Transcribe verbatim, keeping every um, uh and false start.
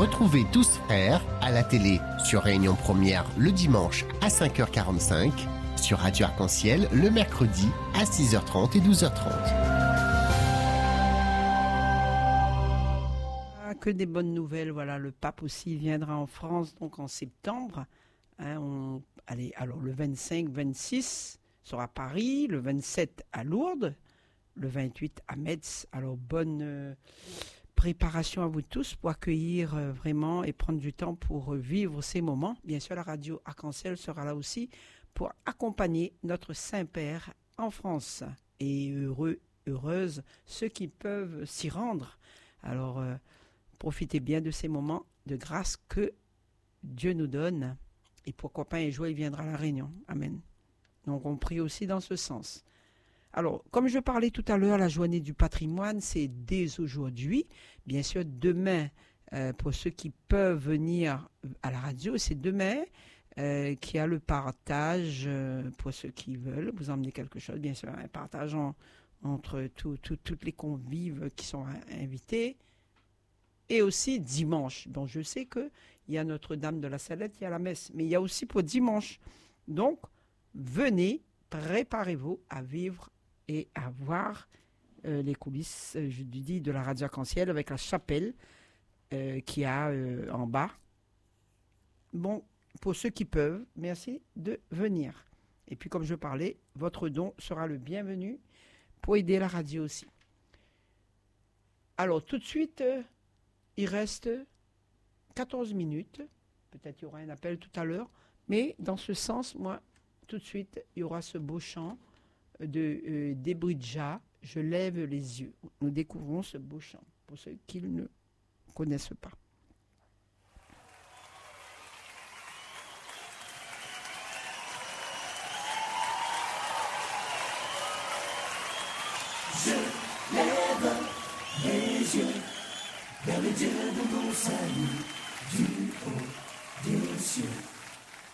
Retrouvez Tous Frères à la télé sur Réunion Première le dimanche à cinq heures quarante-cinq, sur Radio Arc-en-Ciel le mercredi à six heures trente et douze heures trente. Que des bonnes nouvelles, voilà, le pape aussi viendra en France donc en septembre. Hein, on, allez, alors le vingt-cinq vingt-six sera à Paris, le vingt-sept à Lourdes, le vingt-huit à Metz. Alors bonne euh, préparation à vous tous pour accueillir euh, vraiment et prendre du temps pour euh, vivre ces moments. Bien sûr, la radio Arc-en-Ciel sera là aussi pour accompagner notre Saint-Père en France. Et heureux, heureuses ceux qui peuvent s'y rendre. Alors, euh, profitez bien de ces moments de grâce que Dieu nous donne. Et pourquoi pas un jour, il viendra à la Réunion. Amen. Donc, on prie aussi dans ce sens. Alors, comme je parlais tout à l'heure, la journée du patrimoine, c'est dès aujourd'hui. Bien sûr, demain, euh, pour ceux qui peuvent venir à la radio, c'est demain euh, qu'il y a le partage euh, pour ceux qui veulent vous emmener quelque chose. Bien sûr, un partage en, entre tout, tout, toutes les convives qui sont invités. Et aussi dimanche. Donc, je sais qu'il y a Notre-Dame de la Salette, il y a la messe, mais il y a aussi pour dimanche. Donc, venez, préparez-vous à vivre et à voir euh, les coulisses, je dis, de la radio Arc-en-Ciel avec la chapelle euh, qu'il y a euh, en bas. Bon, pour ceux qui peuvent, merci de venir. Et puis, comme je parlais, votre don sera le bienvenu pour aider la radio aussi. Alors, tout de suite... Euh, il reste quatorze minutes. Peut-être qu'il y aura un appel tout à l'heure. Mais dans ce sens, moi, tout de suite, il y aura ce beau chant de euh, Debridja, « Je lève les yeux ». Nous découvrons ce beau chant pour ceux qui ne connaissent pas. Je lève les yeux vers le Dieu de mon salut, du haut des cieux.